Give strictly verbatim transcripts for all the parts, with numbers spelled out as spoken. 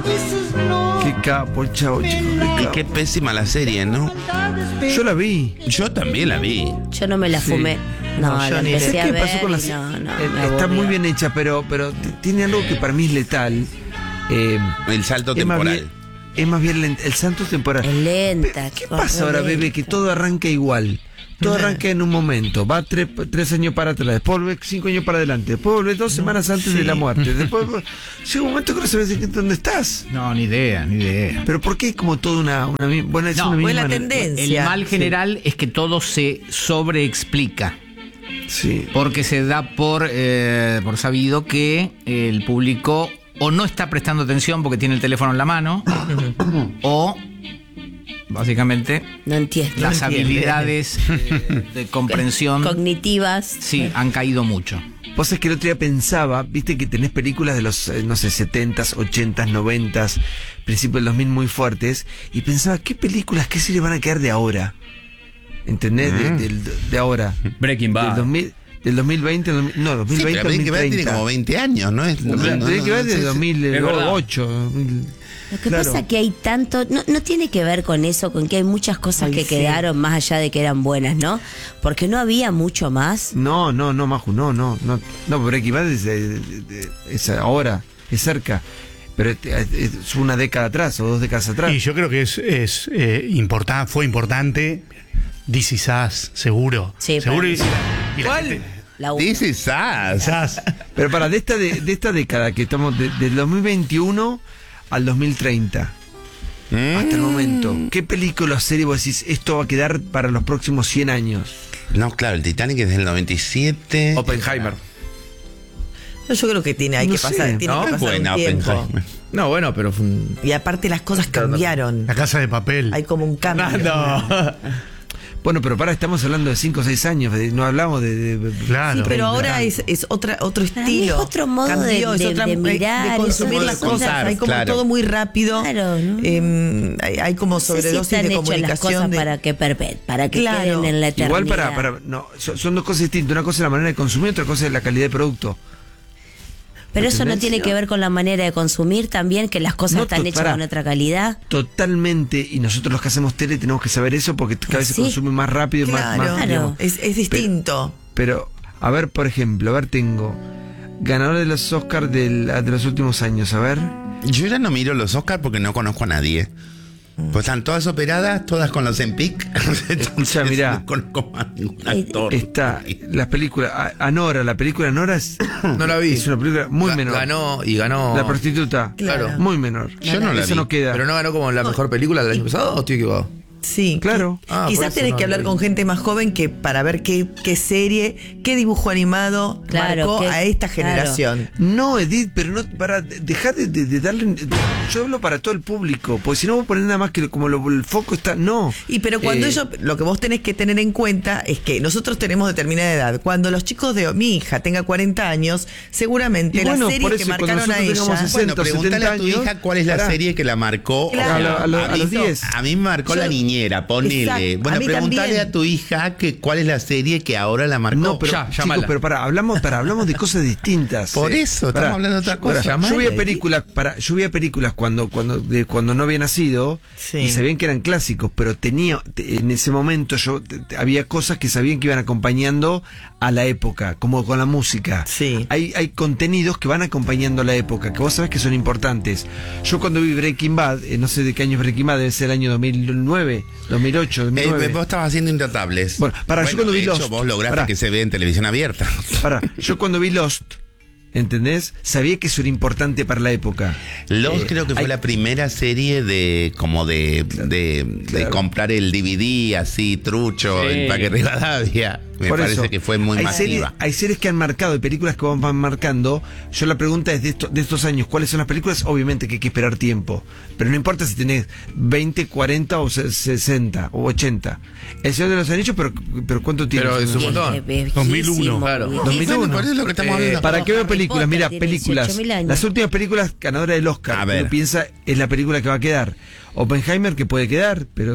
Qué capo el Chavo, chicos. Qué Y capo. qué pésima la serie, ¿no? Yo la vi. Yo también la vi. Yo no me la Sí. fumé. No, No, yo la ni- empecé ¿Sabes a qué ver pasó con y la no, no, eh, me Está aburrió. muy bien hecha, pero, pero t- tiene algo que para mí es letal. Eh, El salto es más temporal. bien, es más bien lent- el santo temporal. Es lenta. ¿Qué pasa ahora, bebé? Que todo arranca igual. Todo arranca en un momento. Va tres, tres años para atrás, después vuelve cinco años para adelante, después vuelve dos semanas antes de la muerte. Después llega un momento que no sabes dónde estás. No, ni idea, ni idea. Pero ¿por qué es como toda una, una mi- bueno, es No, una fue misma la manera- tendencia. El mal general es que todo se sobreexplica. Sí. Porque se da por, eh, por sabido que el público o no está prestando atención porque tiene el teléfono en la mano, o básicamente No entiendo. las entiende. habilidades eh, de comprensión Cognitivas. sí, han caído mucho. Vos es que el otro día pensaba, viste que tenés películas de los, eh, no sé, setentas, ochentas, noventas, principios del dos mil muy fuertes, y pensaba, ¿qué películas, qué series van a quedar de ahora? ¿Entendés? De, del- de ahora. Breaking Bad. Del, dos mil, del dos mil veinte, dos mil no, dos mil Sí, veinte, pero Breaking Bad tiene dos mil treinta. como veinte años, ¿no? Es, no, no, no, Tiene que ver no desde sé si- dos mil ocho. dos mil Lo que Claro. pasa es que hay tanto, no, no tiene que ver con eso, con que hay muchas cosas Ay, que sí. quedaron más allá de que eran buenas, ¿no? Porque no había mucho más. No, no, no, Maju, no, no, no, no, Breaking Bad es, de- de- de- es ahora, es cerca, pero es, es una década atrás o dos décadas atrás. Y yo creo que es, es eh, importa- fue importante. This Is Us, seguro. Sí, seguro. para Y, mí. y la ¿Cuál? gente- La This is us. This Is Us. Pero para de esta de, de esta década que estamos de- del dos mil veintiuno al dos mil treinta hasta el momento, ¿qué película o serie vos decís esto va a quedar para los próximos cien años? No, claro, el Titanic es del noventa y siete. Oppenheimer. No, yo creo que tiene, hay No que sé, pasar, tiene ¿no? que Es pasar buena un tiempo. Oppenheimer. No, bueno, pero fue un... Y aparte las cosas cambiaron. La Casa de Papel. Hay como un cambio. No. Bueno, pero para, estamos hablando de cinco o seis años, de- no hablamos de... de- Claro. Sí, pero treinta. ahora es, es otra, otro Para mí estilo. es otro modo de- Cambió, es de- otra- de hay- mirar, de es consumir otro las modo de cosas. contar, Hay como claro. todo muy rápido. Claro, ¿no? Eh, hay, hay como No sé si sobredosis están de hechas las comunicación. cosas de- para que perpe- para que Claro. queden en la eternidad. Igual para, para no, son, son dos cosas distintas, una cosa es la manera de consumir, otra cosa es la calidad de producto. Pero eso no ¿Entendés? tiene que ver con la manera de consumir también, que las cosas No, están to- hechas pará. con otra calidad. Totalmente, y nosotros los que hacemos tele tenemos que saber eso porque cada vez se Sí. consume más rápido, y más, Claro, más, Claro. digamos. Es, es distinto. Pero, a ver, por ejemplo, a ver, tengo ganador de los Oscars del- de los últimos años, a ver. Yo ya no miro los Oscars porque no conozco a nadie. Pues están todas operadas, todas con los Empic. Escucha, mirá. No conozco a ningún Eh, actor. Está las películas, a- Anora, la película Anora es, No la vi. es una película muy Ga- menor. Ganó y ganó... La prostituta, Claro. muy menor. Yo no la Eso vi. no queda. Pero no ganó como la mejor película del año pasado, ¿o estoy equivocado? Sí. Claro. Ah, por Quizás eso tenés no que hablar lo con vi. gente más joven que para ver qué, qué serie, qué dibujo animado Claro, marcó qué- a esta claro. generación. No, Edith, pero no para dejar de, de- de darle. Yo hablo para todo el público, porque si no vos ponés nada más que como lo- el foco está. No. Y pero cuando Eh, ellos, lo que vos tenés que tener en cuenta es que nosotros tenemos determinada edad. Cuando los chicos de mi hija tenga cuarenta años, seguramente Y bueno, las por series eso, que cuando marcaron a nosotros tengamos ella. sesenta, Bueno, pregúntale a tu setenta hija cuál es la pará. serie que la marcó. Claro. O sea, A lo- a lo- a los mí- diez. A mí me marcó Yo- la niñera, ponele. Exacto, Bueno, a mí pregúntale también. a tu hija que cuál es la serie que ahora la marcó. No, pero Ya, chicos, llámala. pero para, hablamos, para, hablamos de cosas distintas. Por eso, estamos Pará, hablando de otra cosa. pará, Llamala, yo veía ¿eh? películas, para, yo veía películas cuando, cuando, de, cuando no había nacido Sí. y sabían que eran clásicos, pero tenía, te- en ese momento yo te- te- había cosas que sabían que iban acompañando a la época, como con la música. Sí. Hay, hay contenidos que van acompañando a la época, que vos sabés que son importantes. Yo cuando vi Breaking Bad, eh, no sé de qué año es Breaking Bad, debe ser el año dos mil nueve, dos mil ocho, dos mil Eh, nueve. vos estabas haciendo Intratables. Bueno, pará, yo cuando de vi hecho, Lost- vos lograste pará. que se vea en televisión abierta. Pará, yo cuando vi Lost, ¿entendés? Sabía que eso era importante para la época. Lost Eh, creo que fue hay- la primera serie de como de, de, de claro. comprar el D V D así, trucho, Sí. el Parque Rivadavia. Me Por parece eso, que fue muy hay series, masiva. hay series que han marcado y películas que van marcando. Yo la pregunta es de, esto- de estos años, ¿cuáles son las películas? Obviamente que hay que esperar tiempo. Pero no importa si tenés veinte, cuarenta o se- sesenta o ochenta. El Señor de los Anillos, pero, pero ¿cuánto tiempo? Pero es un montón. Eh, viejísimo, dos mil uno. Claro. viejísimo. dos mil uno. Bueno, por eso es lo que estamos Eh, hablando. ¿Para qué veo Harry películas? Potter Mira, tiene películas. dieciocho mil años. Las últimas películas ganadoras del Oscar. A Uno ver. piensa, es la película que va a quedar. Oppenheimer, que puede quedar, pero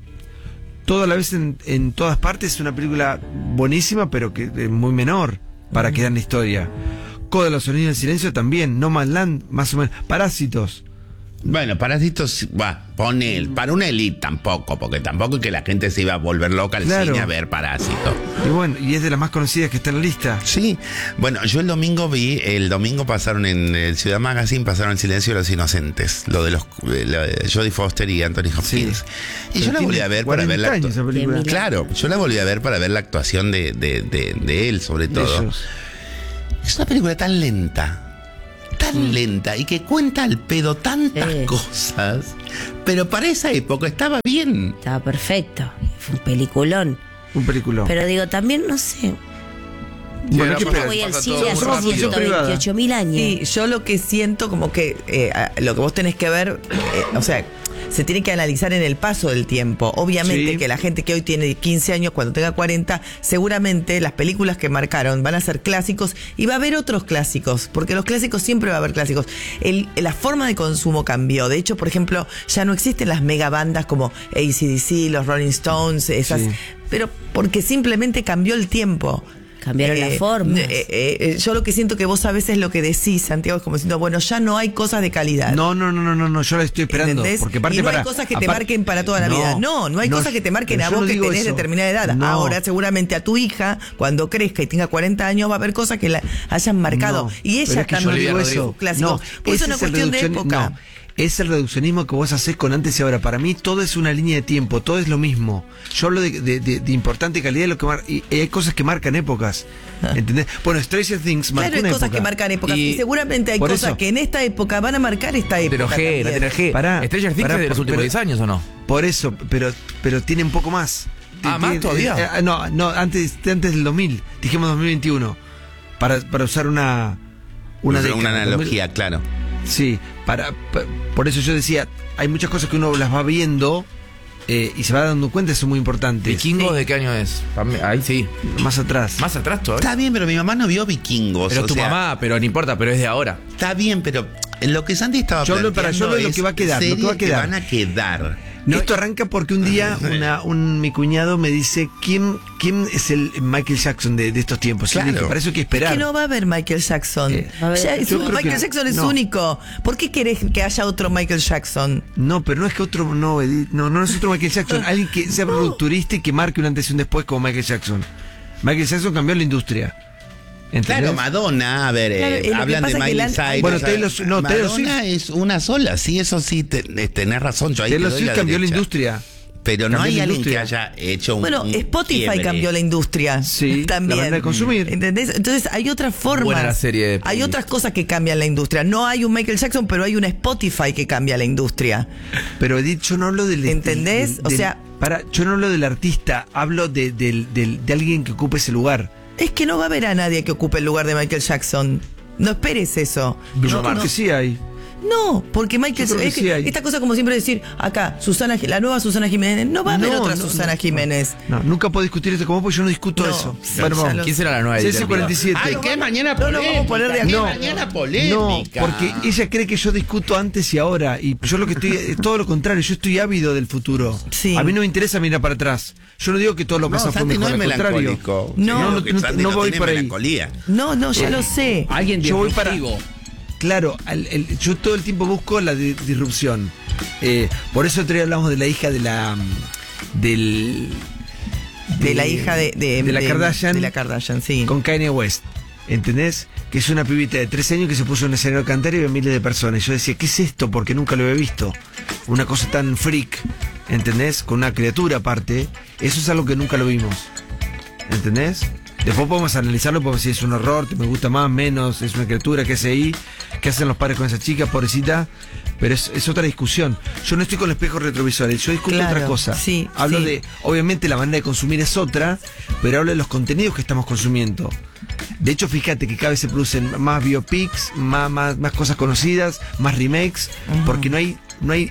toda la vez en, en todas partes es una película buenísima, pero que es muy menor para quedar en la historia. Coda de los sonidos del silencio también. No Man's Land, más o menos. Parásitos. Bueno, Parásitos, va, pone el, para una elite tampoco, porque tampoco es que la gente se iba a volver loca al Claro. cine a ver Parásito. Y bueno, y es de las más conocidas que está en la lista. Sí, bueno, yo el domingo vi, el domingo pasaron en el Ciudad Magazine, pasaron El silencio de los inocentes, lo de los eh, lo de Jodie Foster y Anthony Hopkins. Y Pero yo la volví tiene a ver para ver la cuarenta años esa actu- película. Bien, Claro, yo la volví a ver para ver la actuación de, de, de, de él, sobre De todo. ellos. Es una película tan lenta, tan lenta, y que cuenta al pedo tantas Sí. cosas, pero para esa época estaba bien. Estaba perfecto. Fue un peliculón. Un película. Pero digo, también, no sé. Bueno, ahora ¿qué Yo pasa- voy al pasa cine todo hace muy rápido. ciento veintiocho mil años. Y yo lo que siento como que eh, a- lo que vos tenés que ver, eh, o sea, se tiene que analizar en el paso del tiempo. Obviamente Sí. que la gente que hoy tiene quince años, cuando tenga cuarenta, seguramente las películas que marcaron van a ser clásicos y va a haber otros clásicos, porque los clásicos siempre va a haber clásicos. El- la forma de consumo cambió. De hecho, por ejemplo, ya no existen las megabandas como A C D C, los Rolling Stones, esas, Sí. pero porque simplemente cambió el tiempo. Cambiaron las formas. eh, eh, eh, yo lo que siento que vos a veces lo que decís, Santiago, es como diciendo, bueno, ya no hay cosas de calidad. No, no, no, no, no, no, yo la estoy esperando. ¿Entendés? Porque aparte y no para, hay cosas que te aparte- marquen para toda la vida. No, no hay cosas que te marquen pero a yo vos no que digo tenés eso. determinada edad. No. Ahora seguramente a tu hija, cuando crezca y tenga cuarenta años, va a haber cosas que la hayan marcado. No, y pero ella es que yo también digo tiene eso. sus clásicos. No, Pues es ese una el cuestión de reduccioni- época. no, es el reduccionismo que vos haces con antes y ahora. Para mí todo es una línea de tiempo, todo es lo mismo. Yo hablo de, de, de, de importante calidad de lo que mar- y, y hay cosas que marcan épocas. ¿Entendés? Bueno, Stranger Things marcó Claro, hay una cosas época. que marcan épocas. Y, Y- seguramente hay por cosas eso. que en esta época van a marcar esta época. Pero G, la también. tiene G. Pará, Stranger Things pará, es de los por- últimos pero- diez años, ¿o no? Por eso, pero, pero tiene un poco más. Ah, ¿más Tiene- todavía? eh, no, no, antes, antes del dos mil, dijimos dos mil veintiuno, para, para usar una, una, Una, década. analogía, claro. Sí, para, pa- por eso yo decía, hay muchas cosas que uno las va viendo eh, y se va dando cuenta, eso es muy importante. ¿Vikingos de qué año es? Ahí sí. Más atrás. Más atrás todavía. Está bien, pero mi mamá no vio Vikingos. Pero o tu sea, mamá, pero no importa, pero es de ahora. Está bien, pero en lo que Santi estaba Yo hablo para- yo hablo de lo es que va a quedar, lo que series va a quedar. van a quedar. Esto arranca porque un día una, un, mi cuñado me dice, ¿quién, quién es el Michael Jackson de, de estos tiempos? Y le Claro. dije, para eso hay que Es esperar. que no va a haber Michael Jackson. Eh, a ver, Ya es yo un- creo Michael que- Jackson es no. único. ¿Por qué querés que haya otro Michael Jackson? No, pero no es que otro, no, Edith, no, no es otro Michael Jackson. Alguien que sea producturista y que marque un antes y un después como Michael Jackson. Michael Jackson cambió la industria. ¿Entendés? Claro, Madonna, a ver, eh, Claro, eh, lo que hablan pasa de es que Miley la- Cyrus. Bueno, a ver, Taylor- no, Taylor Madonna Swift- es una sola, sí, eso sí, te- eh, tenés razón. Yo ahí Taylor te doy Swift la cambió la derecha. industria. Pero no cambió hay la alguien que industria. haya hecho un Bueno, un Spotify quiebre. cambió la industria. Sí, la también. manera de consumir. ¿Entendés? Entonces hay otras formas. Buena la serie de- Hay otras cosas que cambian la industria. No hay un Michael Jackson, pero hay una Spotify que cambia la industria. Pero Edith, yo no hablo del... ¿Entendés? del- O del- sea- Para, yo no hablo del artista, hablo de, del- del- de alguien que ocupe ese lugar. Es que no va a haber a nadie que ocupe el lugar de Michael Jackson. No esperes eso. Yo No, creo no. que sí hay. No, porque Michael Yo creo que es que sí hay. esta cosa como siempre decir, acá, Susana, la nueva Susana Jiménez, no va a haber No, otra no, Susana no, Jiménez. No, nunca puedo discutir esto con vos porque yo no discuto No, eso. sí, Bueno, ya vamos. lo- ¿Quién será la nueva C S editorial? cuarenta y siete. Ay, qué mañana No, no, polémica. vamos a poner de qué aquí. No, mañana no, polémica. porque ella cree que yo discuto antes y ahora. Y yo lo que estoy es todo lo contrario. Yo estoy ávido del futuro. Sí. A mí no me interesa mirar para atrás. Yo no digo que todo lo que No, pasa fue Santi no mejor, es al contrario. melancólico. No, Sí, no, que no, Santi no voy tiene por ahí. melancolía. No, no, ya lo sé. Alguien Yo voy para- disruptivo. Claro, al- el- yo todo el tiempo busco la di- disrupción. Eh, por eso otro día hablamos de la hija de la. del. De la hija de, de, de la Kardashian. De la Kardashian, sí. Con Kanye West. ¿Entendés? Que es una pibita de trece años que se puso en un escenario a cantar y ve miles de personas. Y yo decía, ¿qué es esto? Porque nunca lo había visto. Una cosa tan freak, ¿entendés? Con una criatura aparte. Eso es algo que nunca lo vimos. ¿Entendés? Después podemos analizarlo, podemos decir, es un horror, te me gusta más, menos, es una criatura, ¿qué hace ahí? ¿Qué hacen los padres con esa chica, pobrecita? Pero es, es otra discusión. Yo no estoy con espejos retrovisores, yo discuto Claro, otra cosa. sí, Hablo sí. de, obviamente la manera de consumir es otra, pero hablo de los contenidos que estamos consumiendo. De hecho, fíjate que cada vez se producen más biopics, más, más, más cosas conocidas, más remakes, porque no hay, no hay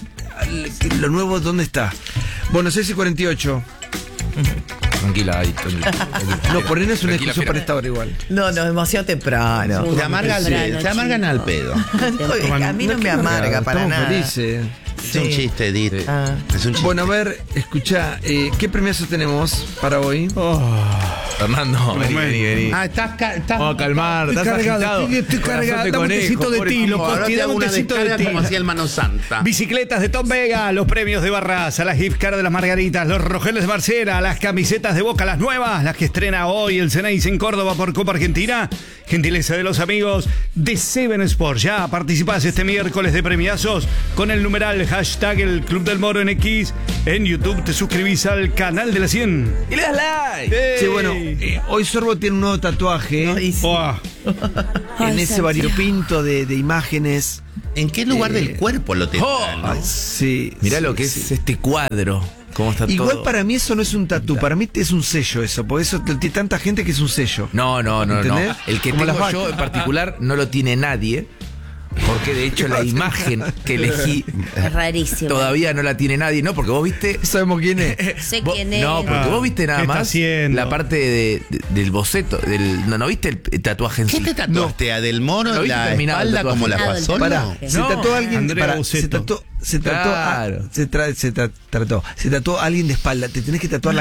lo nuevo, ¿dónde está? Bueno, C S cuarenta y ocho. Tranquila, ahí. tranquila, tranquila. No, por ahí no es una Tranquila, discusión Fiera. para esta hora igual. No, no, demasiado temprano. Sí. Se amargan, Temprano, se amargan chico. al pedo. No, a mí no me es que amarga para estamos nada. felices. Es un chiste, Edith. Sí. Ah. Es un chiste. Bueno, a ver, escucha, eh, ¿qué premiazos tenemos para hoy? Fernando, vení, vení, vení. Ah, estás... ca- estás Vamos a calmar, Estoy estás cargado, agitado. estoy- estoy Corazón cargado. de Dame un conejo, tecito de pobre ti, tipo. loco. Ahora Costi, te dame hago un una tecito de descarga ti. como hacía el Mano Santa. Bicicletas de Tom Vega, los premios de Barraza, las gift cards de las Margaritas, los rojeles de Marcela, las camisetas de Boca, las nuevas, las que estrena hoy el Ceneice en Córdoba por Copa Argentina. Gentileza de los amigos de Seven Sports. Ya participás este miércoles de premiazos con el numeral hashtag el Club del Moro en X. En YouTube te suscribís al canal de la cien. Y le das like. Sí, bueno, eh, hoy Sorbo tiene un nuevo tatuaje No, y sí. Buah. en Ay, ese Santi. variopinto de, de imágenes. ¿En qué lugar Eh, del cuerpo lo tendrán? oh, no? Sí. Mirá sí, lo que sí. es este cuadro. Cómo está Igual todo. para mí eso no es un tatú, para mí es un sello eso, porque eso tiene tanta gente que es un sello. No, no, no, no. ¿Entendés? El que Como las tengo yo vacas. en particular no lo tiene nadie. Porque de hecho la imagen que elegí Es rarísimo. todavía no la tiene nadie. No, porque vos viste. ¿Sabemos quién es? Sé vos- quién es. No, porque Ah, vos viste nada ¿qué está más haciendo? la parte de- de- del boceto. Del, no, no viste el, el tatuaje en ¿Qué sí. te tatuaste? ¿A Del Moro ¿Lo en viste la terminado el espalda como la tatuaje? pasó? Pará, No. se tatuó alguien. Andrea pará, se Boceto. tatuó, se trató, Claro. se, tra- se tra- trató, se tatuó a alguien de espalda. Te tenés que tatuar la